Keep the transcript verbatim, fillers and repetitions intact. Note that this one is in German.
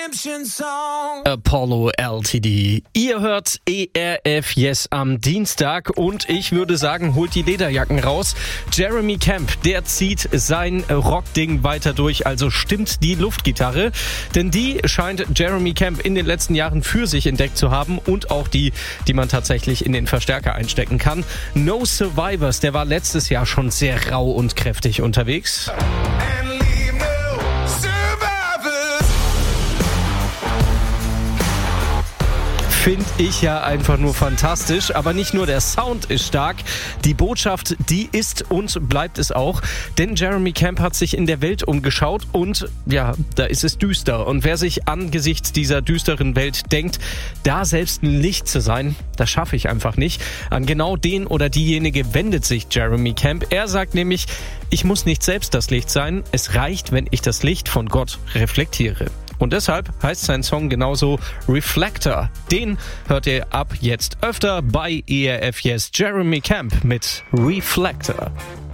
Apollo L T D. Ihr hört E R F Yes am Dienstag und ich würde sagen, holt die Lederjacken raus. Jeremy Camp, der zieht sein Rockding weiter durch, also stimmt die Luftgitarre. Denn die scheint Jeremy Camp in den letzten Jahren für sich entdeckt zu haben und auch die, die man tatsächlich in den Verstärker einstecken kann. No Survivors, der war letztes Jahr schon sehr rau und kräftig unterwegs. Finde ich ja einfach nur fantastisch, aber nicht nur der Sound ist stark, die Botschaft, die ist und bleibt es auch, denn Jeremy Camp hat sich in der Welt umgeschaut und ja, da ist es düster und wer sich angesichts dieser düsteren Welt denkt, da selbst ein Licht zu sein, das schaffe ich einfach nicht. An genau den oder diejenige wendet sich Jeremy Camp. Er sagt nämlich, ich muss nicht selbst das Licht sein, es reicht, wenn ich das Licht von Gott reflektiere. Und deshalb heißt sein Song genauso Reflector. Den hört ihr ab jetzt öfter bei E R F Yes. Jeremy Camp mit Reflector.